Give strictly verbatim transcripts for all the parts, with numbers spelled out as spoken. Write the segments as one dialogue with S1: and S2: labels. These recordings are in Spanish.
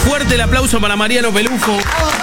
S1: Fuerte el aplauso para Mariano Pelufo.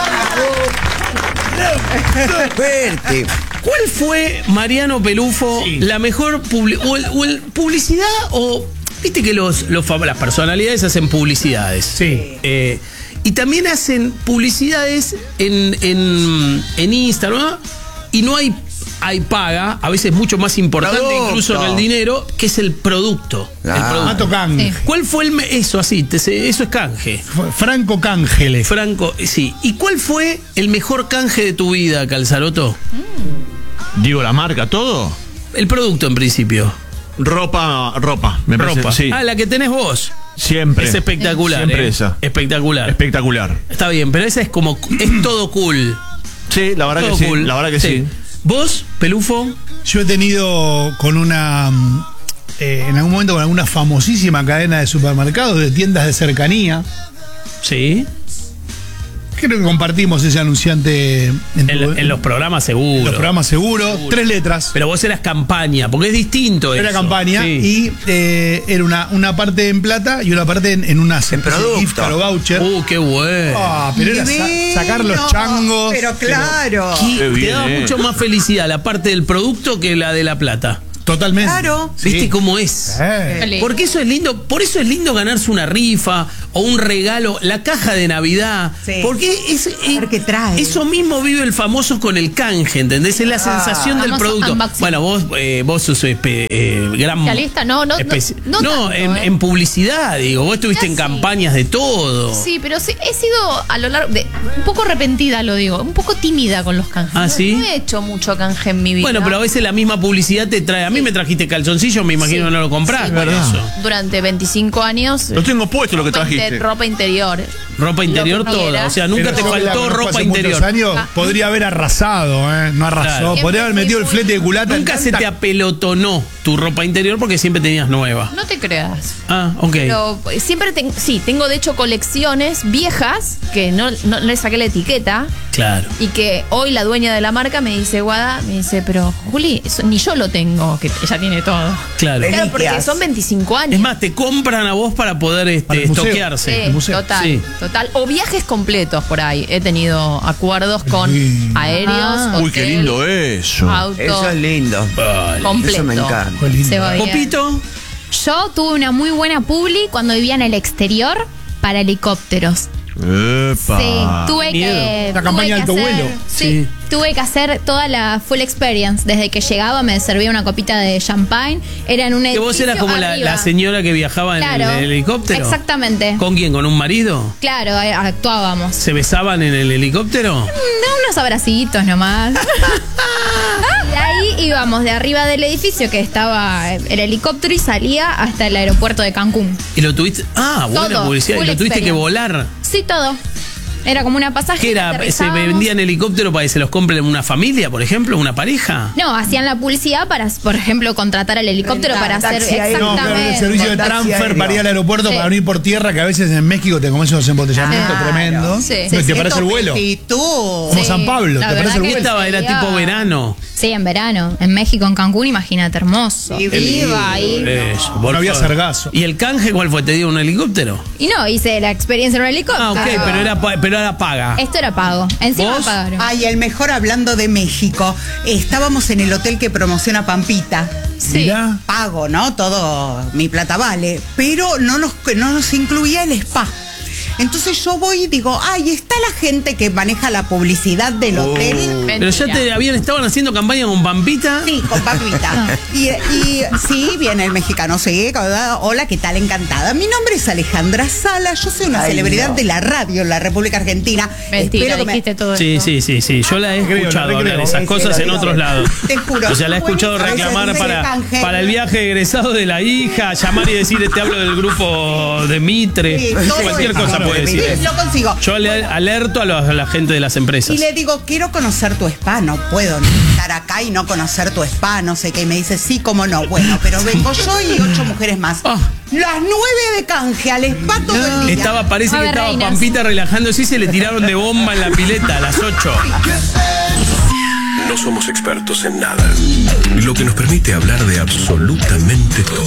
S2: Fuerte.
S1: ¿Cuál fue, Mariano Pelufo, sí. la mejor publi o el, o el publicidad o... Viste que los, los, las personalidades hacen publicidades.
S3: Sí.
S1: Eh, y también hacen publicidades en, en, en Instagram, ¿no? Y no hay, hay paga, a veces mucho más importante producto. Incluso que el dinero, que es el producto.
S2: Ah.
S1: El producto.
S3: Canje.
S1: Sí. ¿Cuál fue el... Eso, así, te, eso es canje.
S3: Franco Cángeles.
S1: Franco, sí. ¿Y cuál fue el mejor canje de tu vida, Calzaroto?
S4: Mm. Digo, la marca, todo.
S1: El producto, en principio.
S4: Ropa, ropa, me
S1: Ropa.
S4: parece, sí.
S1: Ah, la que tenés vos.
S4: Siempre.
S1: Es espectacular.
S4: Siempre
S1: eh.
S4: esa.
S1: Espectacular.
S4: Espectacular.
S1: Está bien, pero esa es como... Es todo cool.
S4: Sí, la verdad
S1: todo
S4: que
S1: cool.
S4: sí. La verdad que sí. sí.
S1: ¿Vos, Pelufo?
S3: Yo he tenido con una... Eh, en algún momento con alguna famosísima cadena de supermercados, de tiendas de cercanía.
S1: Sí.
S3: Creo que compartimos ese anunciante en,
S1: En,
S3: tu,
S1: en los programas seguro.
S3: En los programas seguro, seguro. Tres letras.
S1: Pero vos eras campaña, porque es distinto.
S3: Era
S1: eso.
S3: campaña sí. y eh, era una, una parte en plata y una parte en, en una
S2: en producto.
S3: gift card o voucher.
S1: Uh, qué bueno.
S3: Ah, pero era sa sacar los changos.
S2: Pero claro.
S1: Pero,
S4: Qué
S1: te daba
S4: bien.
S1: mucho más felicidad la parte del producto que la de la plata.
S3: Totalmente.
S2: Claro.
S1: ¿Viste
S3: sí.
S1: cómo es?
S3: Eh.
S1: Porque eso es lindo, por eso es lindo ganarse una rifa o un regalo, la caja de Navidad.
S2: Sí.
S1: Porque es, es
S2: qué trae.
S1: Eso mismo vive el famoso con el canje, ¿entendés? Es la sensación del
S5: Famoso
S1: producto.
S5: unboxing.
S1: Bueno, vos, eh, vos sos espe, eh, gran
S5: ¿Especialista? No, no, no,
S1: especi-
S5: no tanto,
S1: en,
S5: eh.
S1: en publicidad, digo, vos estuviste
S5: Ya
S1: en
S5: sí.
S1: campañas de todo.
S5: Sí, pero sí, he sido a lo largo de un poco arrepentida, lo digo, un poco tímida con los canjes.
S1: ¿Ah,
S5: No-
S1: sí?
S5: No he hecho mucho canje en mi vida.
S1: Bueno, pero a veces la misma publicidad te trae. A mí me trajiste calzoncillo, me imagino
S5: Sí.
S1: que no lo comprás.
S5: Sí,
S1: por
S4: verdad.
S1: eso.
S5: Durante veinticinco años.
S4: Lo tengo puesto lo que
S5: ropa
S4: trajiste.
S5: inter- ropa interior.
S1: Ropa interior
S5: Lo que
S1: toda.
S5: quieras.
S1: O sea, nunca
S3: Pero
S1: te
S3: yo la
S1: faltó
S3: conozco
S1: ropa
S3: hace
S1: interior.
S3: muchos años,
S5: Ah.
S3: podría haber arrasado, ¿eh? No arrasó.
S1: Claro.
S3: Podría haber metido el flete de culata.
S1: Nunca
S3: en
S1: se
S3: tanta-
S1: te apelotonó tu ropa interior porque siempre tenías nueva.
S5: No te creas.
S1: Ah, ok.
S5: Pero siempre tengo, sí, tengo de hecho colecciones viejas que no, no le saqué la etiqueta
S1: Claro.
S5: y que hoy la dueña de la marca me dice, Guada, me dice, pero Juli, eso ni yo lo tengo, que ella tiene todo.
S1: Claro.
S5: Claro, porque
S2: Reliquias.
S5: son veinticinco años.
S1: Es más, te compran a vos para poder este,
S3: Para el museo.
S1: estoquearse.
S5: Sí,
S3: museo.
S5: total,
S1: Sí.
S5: total. O viajes completos por ahí. He tenido acuerdos con
S3: lindo.
S5: aéreos, Ah.
S4: Uy, qué
S5: hotel,
S4: lindo eso.
S5: auto,
S2: Eso es lindo.
S1: Vale.
S5: completo.
S2: Eso me encanta.
S3: Fue lindo.
S5: Se va bien.
S1: Popito.
S6: Yo tuve una muy buena publi cuando vivía en el exterior para helicópteros.
S4: Epa.
S6: Sí, tuve
S1: Miedo.
S6: que.
S3: La
S6: tuve
S3: campaña
S6: que
S3: de alto
S6: hacer-
S3: vuelo.
S6: Sí,
S1: Sí.
S6: tuve que hacer toda la full experience. Desde que llegaba me servía una copita de champagne. Era en un
S1: Que vos eras como la,
S6: arriba.
S1: la señora que viajaba en,
S6: Claro.
S1: el, en el helicóptero.
S6: Exactamente.
S1: ¿Con quién? ¿Con un marido?
S6: Claro, eh, actuábamos.
S1: ¿Se besaban en el helicóptero?
S6: No, unos abracitos nomás. Y ahí íbamos de arriba del edificio que estaba el helicóptero y salía hasta el aeropuerto de Cancún.
S1: Y lo tuviste. Ah, buena
S6: Todo,
S1: publicidad. Y
S6: full
S1: lo tuviste que
S6: experience.
S1: volar.
S6: Sí, todo. Era como una pasaje.
S1: ¿Qué era? ¿Se
S6: aterrizábamos.
S1: vendían helicóptero para que se los compren una familia, por ejemplo? ¿Una pareja?
S6: No, hacían la publicidad para, por ejemplo, contratar al helicóptero
S2: Rentar,
S6: para hacer
S2: taxi aéreo.
S3: No, claro, el
S6: exactamente.
S3: servicio de
S2: Taxi
S3: transfer
S2: aéreo.
S3: para ir al aeropuerto
S6: Sí.
S3: para venir por tierra, que a veces en México te comes unos embotellamientos
S2: Claro.
S3: tremendos.
S6: Sí.
S3: ¿Te
S6: Sí,
S3: parece el vuelo?
S2: Y tú.
S3: Como
S6: Sí,
S3: San Pablo,
S6: la
S3: ¿te
S6: verdad
S3: parece el
S6: que
S1: ¿Qué
S3: vuelo?
S1: estaba? Era
S6: sí,
S1: tipo
S6: ah.
S1: verano.
S6: Sí, en verano. En México, en Cancún, imagínate, hermoso.
S2: Sí,
S6: Iba ahí.
S1: Eso,
S3: No había
S1: favor.
S3: sargazo.
S1: ¿Y el canje cuál fue? ¿Te dio un helicóptero?
S6: Y no, hice la experiencia en un helicóptero.
S1: Ah, ok, pero era, pa- pero era paga.
S6: Esto era pago. Encima
S1: ¿Vos?
S6: me pagaron.
S2: Ay, el mejor hablando de México. Estábamos en el hotel que promociona Pampita.
S6: Sí.
S3: Mirá.
S2: Pago, ¿no? Todo mi plata vale. Pero no nos, no nos incluía el spa. Entonces yo voy y digo, ay, está la gente que maneja la publicidad del hotel.
S1: Pero ya te habían estaban haciendo campaña con Pampita.
S2: Sí, con Pampita. y, y sí, viene el mexicano, sí. Hola, ¿qué tal? Encantada. Mi nombre es Alejandra Sala. Yo soy una Ay, celebridad no. de la radio en la República Argentina.
S5: Mentira,
S2: Espero que me-
S5: dijiste todo
S1: Sí,
S5: esto.
S1: sí, sí, sí. Yo la he
S3: creo,
S1: escuchado
S3: no te
S1: hablar
S3: creo.
S1: esas
S2: Sí,
S1: cosas
S2: sí,
S1: en
S2: lo
S1: otros
S2: digo.
S1: lados.
S2: Te juro.
S1: O sea, la he escuchado
S2: Buenísimo,
S1: reclamar
S2: ese
S1: para,
S2: canje.
S1: para el viaje egresado de la hija, llamar y decir, te hablo del grupo de Mitre.
S2: Sí, todo
S1: Cualquier
S2: eso.
S1: cosa puede decir.
S2: Sí, lo consigo.
S1: Yo le alerto a, los- a la gente de las empresas.
S2: Y le digo, quiero conocer tu spa, no puedo ni estar acá y no conocer tu spa, no sé qué. Y me dice, sí, cómo no. Bueno, pero vengo yo y ocho mujeres más.
S1: Ah.
S2: Las nueve de canje al spa todo el día.
S1: Estaba, parece
S6: A
S1: que
S6: ver,
S1: estaba
S6: reinas.
S1: Pampita relajándose y se le tiraron de bomba en la pileta a las ocho.
S7: No somos expertos en nada, lo que nos permite hablar de absolutamente todo.